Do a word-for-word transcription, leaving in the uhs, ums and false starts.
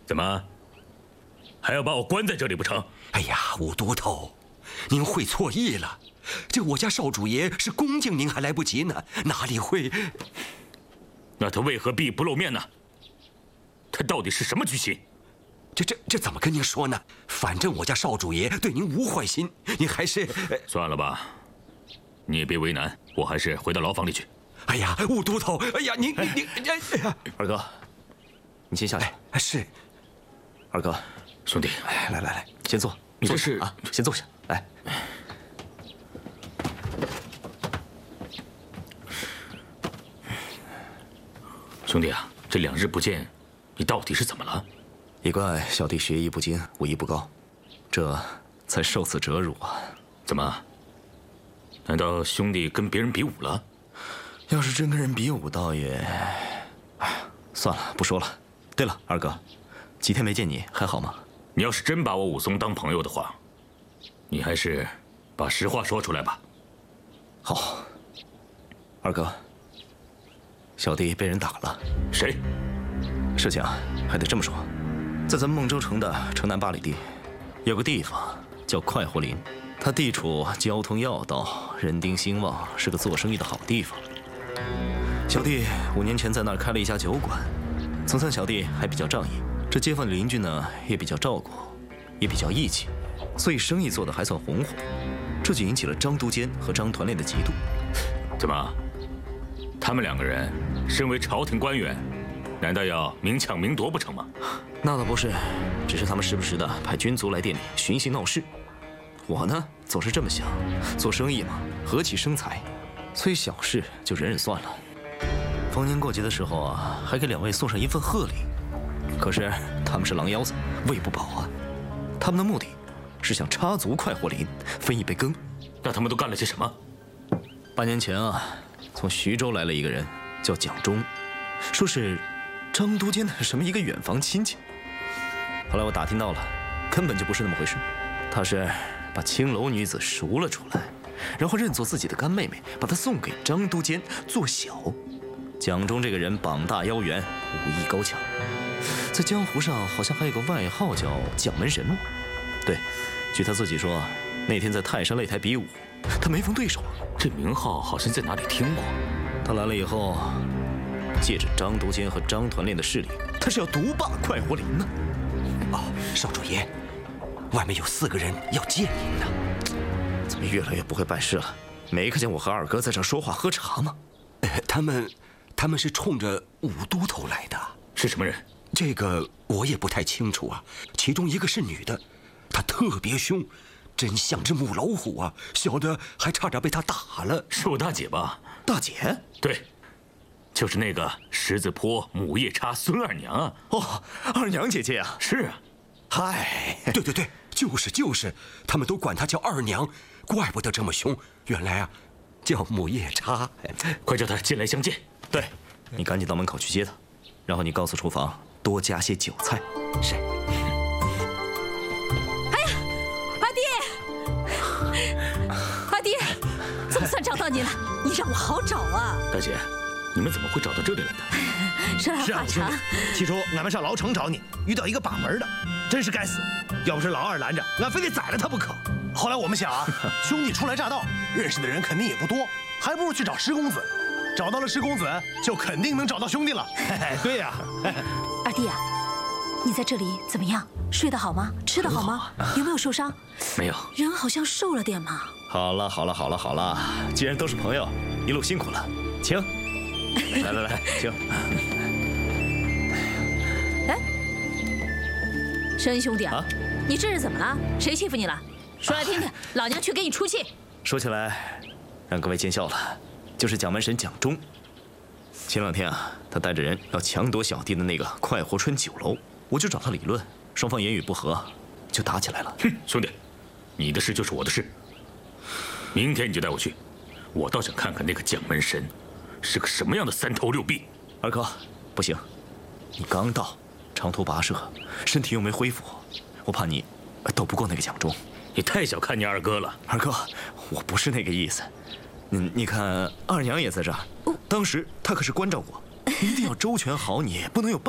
怎么，还要把我关在这里不成？ 哎呀，武都头，您会错意了。这我家少主爷是恭敬您还来不及呢，哪里会？ 那他为何必不露面呢？他到底是什么居心？ 这这这怎么跟您说呢？反正我家少主爷对您无坏心，您还是…… 算了吧，你也别为难，我还是回到牢房里去。 哎呀，武都头，哎呀，您您您，哎呀， 二哥，你先下去。 哎，是。 二哥， 兄弟， 来来来，先坐。 你这是啊？先坐下。来。 兄弟啊，这两日不见，你到底是怎么了？ 也怪小弟学艺不精，武艺不高，这才受此折辱啊！ 怎么？难道兄弟跟别人比武了？ 要是真跟人比武，倒也……哎，算了，不说了。对了，二哥，几天没见你，还好吗？ 你要是真把我武松当朋友的话，你还是把实话说出来吧。 好，二哥，小弟被人打了。 谁？ 事情啊，还得这么说，在咱们孟州城的城南八里地，有个地方叫快活林，它地处交通要道，人丁兴旺，是个做生意的好地方。小弟五年前在那儿开了一家酒馆，曾算小弟还比较仗义，这街坊邻居呢也比较照顾，也比较义气，所以生意做得还算红火，这就引起了张都监和张团练的嫉妒。 怎么？他们两个人身为朝廷官员，难道要明抢明夺不成吗？ 那倒不是，只是他们时不时的派军卒来店里寻衅闹事。我呢，总是这么想，做生意嘛，和气生财，所以小事就忍忍算了。逢年过节的时候啊，还给两位送上一份贺礼。可是他们是狼腰子，喂不饱啊。他们的目的是想插足快活林，分一杯羹。 那他们都干了些什么？ 半年前啊，从徐州来了一个人，叫蒋忠，说是张都监的什么一个远房亲戚。后来我打听到了，根本就不是那么回事。他是把青楼女子赎了出来，然后认作自己的干妹妹，把她送给张都监做小。蒋忠这个人膀大腰圆，武艺高强，在江湖上好像还有个外号叫蒋门神。对，据他自己说，那天在泰山擂台比武，他没逢对手。 这名号好像在哪里听过。 他来了以后，借着张都监和张团练的势力，他是要独霸快活林呢。 哦，少主爷，外面有四个人要见您呢。 怎么越来越不会办事了？没看见我和二哥在这说话喝茶吗？ 呃，他们，他们是冲着武都头来的。 是什么人？ 这个我也不太清楚啊。其中一个是女的，她特别凶，真像只母老虎啊！小的还差点被她打了。 是我大姐吧？ 大姐？ 对，就是那个十字坡母夜叉孙二娘啊。 哦，二娘姐姐啊。 是啊。 嗨， 对对对，就是就是，他们都管她叫二娘，怪不得这么凶，原来啊，叫母夜叉。 快叫她进来相见。 对，你赶紧到门口去接她，然后你告诉厨房多加些酒菜。 是。 哎呀，阿爹，阿爹，总算找到你了，你让我好找啊。 大姐，你们怎么会找到这里来的？ 是来话长。 起初俺们上牢城找你，遇到一个把门的，真是该死！要不是老二拦着，俺非得宰了他不可。后来我们想啊，兄弟初来乍到，认识的人肯定也不多，还不如去找施公子。找到了施公子，就肯定能找到兄弟了。对呀、啊， 二弟啊，你在这里怎么样？睡得好吗？吃得好吗？有没有受伤？ 没有。 人好像瘦了点嘛。 好了好了好了好了，既然都是朋友，一路辛苦了，请。来来来，请。 哎，申恩兄弟啊， 啊你这是怎么了？谁欺负你了？说来听听，老娘去给你出气。 说起来，让各位见笑了，就是蒋门神蒋忠。前两天啊，他带着人要强夺小弟的那个快活春酒楼，我就找他理论，双方言语不合，就打起来了。 哼，兄弟，你的事就是我的事，明天你就带我去，我倒想看看那个蒋门神是个什么样的三头六臂。 二哥，不行，你刚到，长途跋涉，身体又没恢复，我怕你斗不过那个蒋忠。 你太小看你二哥了。 二哥，我不是那个意思。你你看，二娘也在这儿，当时她可是关照过，一定要周全好你，不能有半。